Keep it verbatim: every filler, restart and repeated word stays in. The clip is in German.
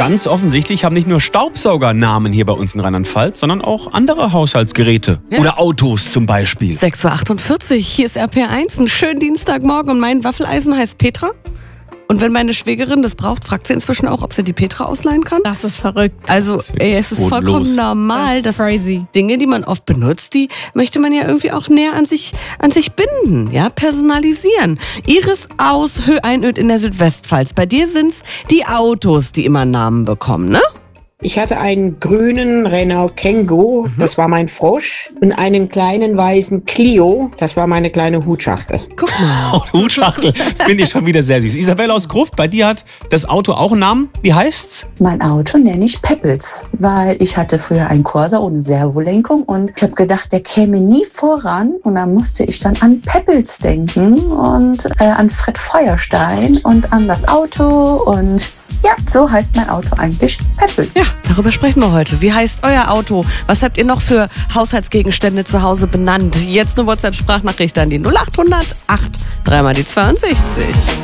ganz offensichtlich haben nicht nur Staubsauger Namen hier bei uns in Rheinland-Pfalz, sondern auch andere Haushaltsgeräte. Ja. Oder Autos zum Beispiel. sechs Uhr achtundvierzig, hier ist R P eins, ein schönen Dienstagmorgen und mein Waffeleisen heißt Petra. Und wenn meine Schwägerin das braucht, fragt sie inzwischen auch, ob sie die Petra ausleihen kann. Das ist verrückt. Also ey, es ist vollkommen normal, dass crazy. Dinge, die man oft benutzt, die möchte man ja irgendwie auch näher an sich, an sich binden, ja, personalisieren. Iris aus Höh-Einöd in der Südwestpfalz. Bei dir sind's die Autos, die immer Namen bekommen, ne? Ich hatte einen grünen Renault Kangoo, Mhm. das war mein Frosch, und einen kleinen weißen Clio, das war meine kleine Hutschachtel. Guck mal. Oh, Hutschachtel, finde ich schon wieder sehr süß. Isabelle aus Gruft, bei dir hat das Auto auch einen Namen. Wie heißt's? Mein Auto nenne ich Peppels, weil ich hatte früher einen Corsa ohne Servolenkung und ich habe gedacht, der käme nie voran und dann musste ich dann an Peppels denken und äh, an Fred Feuerstein und an das Auto und ja, so heißt mein Auto eigentlich Peppels. Ja, darüber sprechen wir heute. Wie heißt euer Auto? Was habt ihr noch für Haushaltsgegenstände zu Hause benannt? Jetzt eine WhatsApp-Sprachnachricht an die null acht hundert acht, dreimal die zweiundsechzig.